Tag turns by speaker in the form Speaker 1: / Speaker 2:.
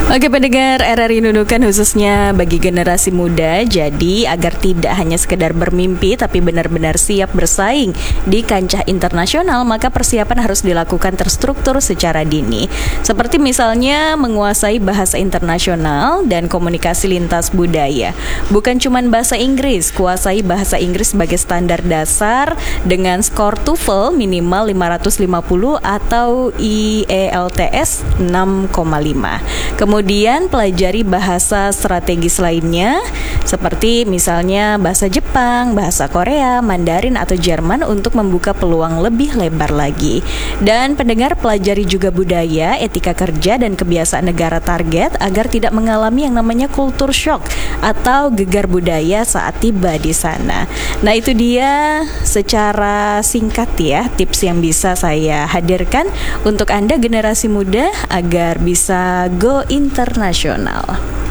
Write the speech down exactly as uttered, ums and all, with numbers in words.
Speaker 1: Oke pendengar R R I Nunukan, khususnya bagi generasi muda, jadi agar tidak hanya sekedar bermimpi tapi benar-benar siap bersaing di kancah internasional, maka persiapan harus dilakukan terstruktur secara dini. Seperti misalnya menguasai bahasa internasional dan komunikasi lintas budaya. Bukan cuma bahasa Inggris, kuasai bahasa Inggris sebagai standar dasar dengan skor TOEFL minimal lima ratus lima puluh atau I E L T S enam koma lima. Kemudian pelajari bahasa strategis lainnya seperti misalnya bahasa Jepang, bahasa Korea, Mandarin atau Jerman untuk membuka peluang lebih lebar lagi. Dan pendengar, pelajari juga budaya, etika kerja dan kebiasaan negara target agar tidak mengalami yang namanya culture shock atau gegar budaya saat tiba di sana. Nah, itu dia secara singkat ya tips yang bisa saya hadirkan untuk Anda generasi muda agar bisa go internasional.